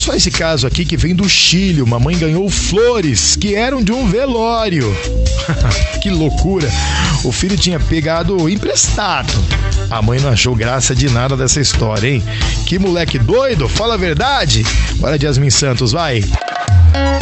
Só esse caso aqui que vem do Chile. Uma mãe ganhou flores que eram de um velório. Que loucura. O filho tinha pegado emprestado. A mãe não achou graça de nada dessa história, hein? Que moleque doido, fala a verdade. Bora de Yasmin Santos, vai.